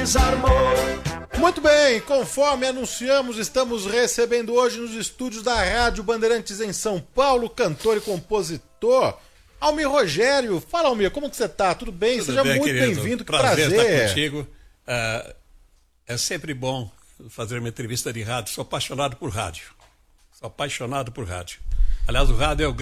desarmou. Muito bem, conforme anunciamos, estamos recebendo hoje nos estúdios da Rádio Bandeirantes em São Paulo, cantor e compositor, Almir Rogério. Fala, Almir, como que você tá? Tudo bem? Tudo Seja bem, muito querido. bem-vindo, que prazer prazer. estar contigo. É sempre bom fazer uma entrevista de rádio. Sou apaixonado por rádio. Aliás, o rádio é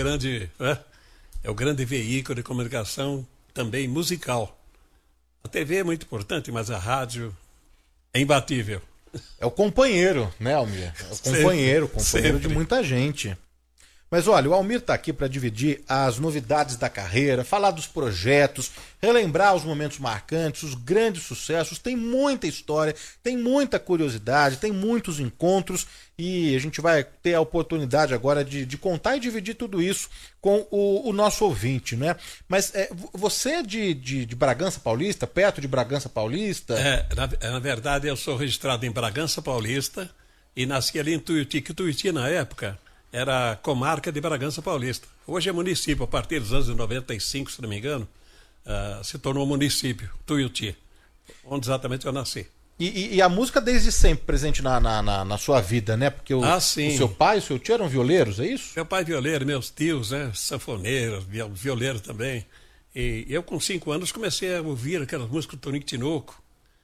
o grande veículo de comunicação, também musical. A TV é muito importante, mas a rádio é imbatível. É o companheiro, né, Almir? É o companheiro de muita gente. Mas olha, o Almir está aqui para dividir as novidades da carreira, falar dos projetos, relembrar os momentos marcantes, os grandes sucessos. Tem muita história, tem muita curiosidade, tem muitos encontros e a gente vai ter a oportunidade agora de contar e dividir tudo isso com o nosso ouvinte, né? Mas você é de Bragança Paulista, perto de Bragança Paulista? Na verdade, eu sou registrado em Bragança Paulista e nasci ali em Tuiuti, que Tuiuti na época era comarca de Bragança Paulista. Hoje é município, a partir dos anos 95, se não me engano, se tornou município, Tuiuti, onde exatamente eu nasci. E a música desde sempre presente na sua vida, né? Porque o seu pai e o seu tio eram violeiros, é isso? Meu pai violeiro, meus tios, né? Sanfoneiros, violeiro também. E eu com 5 anos comecei a ouvir aquelas músicas do Tonico Tinoco.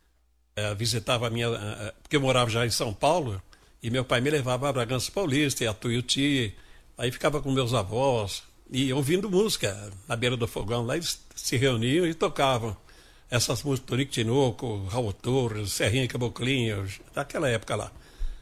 Visitava porque eu morava já em São Paulo, e meu pai me levava a Bragança Paulista e a Tuiuti, aí ficava com meus avós e ouvindo música na beira do fogão. Lá eles se reuniam e tocavam essas músicas do Tonico Tinoco, Raul Torres, Serrinha Caboclinho, daquela época lá.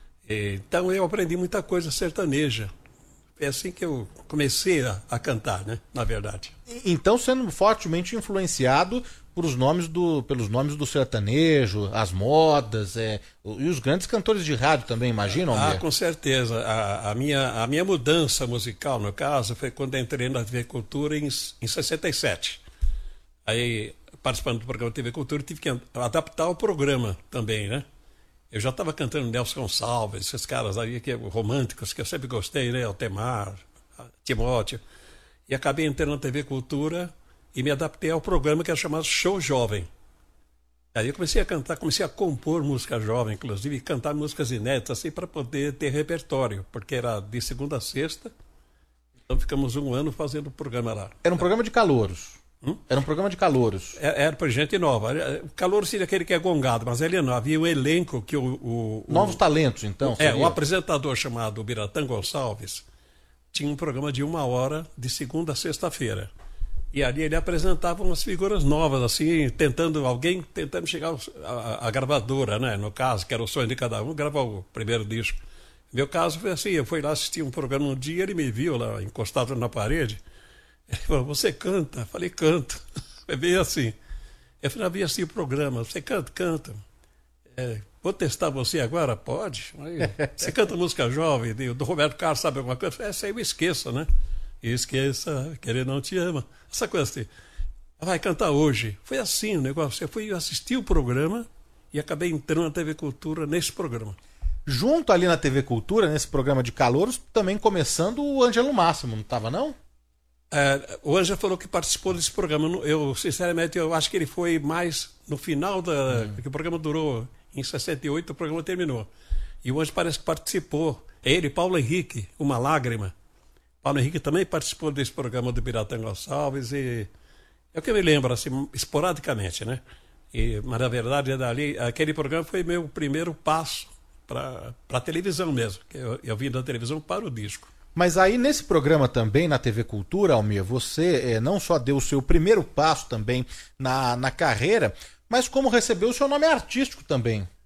Então eu aprendi muita coisa sertaneja. É assim que eu comecei a cantar, né? Na verdade. Então sendo fortemente influenciado pelos nomes do sertanejo, as modas, e os grandes cantores de rádio também, imaginam? Com certeza. A minha mudança musical, no caso, foi quando eu entrei na TV Cultura em 67. Aí, participando do programa TV Cultura, tive que adaptar o programa também, né? Eu já estava cantando Nelson Gonçalves, esses caras aí românticos, que eu sempre gostei, né? Altemar, Timóteo. E acabei entrando na TV Cultura e me adaptei ao programa que era chamado Show Jovem. Aí eu comecei a cantar, comecei a compor música jovem, inclusive, e cantar músicas inéditas, assim, para poder ter repertório, porque era de segunda a sexta. Então ficamos 1 ano fazendo o programa lá. Era um programa de calouros. Era um programa de calouros. Era para gente nova. O calouro seria aquele que é gongado, mas ele não. Havia um elenco que Novos talentos, então? O apresentador chamado Biratã Gonçalves tinha um programa de 1 hora de segunda a sexta-feira. E ali ele apresentava umas figuras novas, assim, tentando chegar à gravadora, né? No caso, que era o sonho de cada um, gravar o primeiro disco. No meu caso foi assim, eu fui lá assistir um programa um dia, ele me viu lá encostado na parede. Ele falou, você canta? Eu falei, canto. Foi bem assim. Eu falei, havia assim o programa, você canta? Canta. Vou testar você agora? Pode. Aí, você canta música jovem, do Roberto Carlos, sabe alguma coisa? Essa aí eu esqueço, né? Esqueça, que ele não te ama. Essa coisa assim. Vai cantar hoje. Foi assim o negócio. Eu fui assistir o programa e acabei entrando na TV Cultura nesse programa. Junto ali na TV Cultura, nesse programa de calouros, também começando o Ângelo Máximo, não estava não? O Ângelo falou que participou desse programa. Eu, sinceramente, eu acho que ele foi mais no final porque o programa durou em 68, o programa terminou. E o Ângelo parece que participou. Ele, Paulo Henrique, Uma Lágrima. Paulo Henrique também participou desse programa do Biratã Gonçalves e é o que eu me lembro, assim, esporadicamente, né? Mas, na verdade, aquele programa foi meu primeiro passo para a televisão mesmo. Eu vim da televisão para o disco. Mas aí, nesse programa também, na TV Cultura, Almir, você não só deu o seu primeiro passo também na carreira, mas como recebeu o seu nome artístico também.